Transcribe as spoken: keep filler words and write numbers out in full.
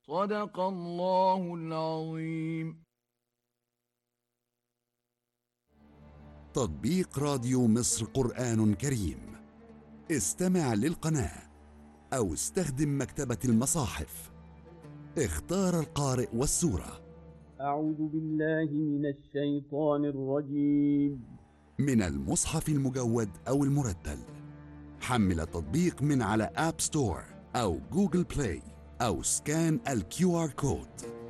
صدق الله العظيم. تطبيق راديو مصر قرآن كريم. استمع للقناة أو استخدم مكتبة المصاحف. اختار القارئ والسورة. أعوذ بالله من الشيطان الرجيم. من المصحف المجود أو المرتل. حمل التطبيق من على آب ستور أو جوجل بلاي أو سكان الكيو آر كود.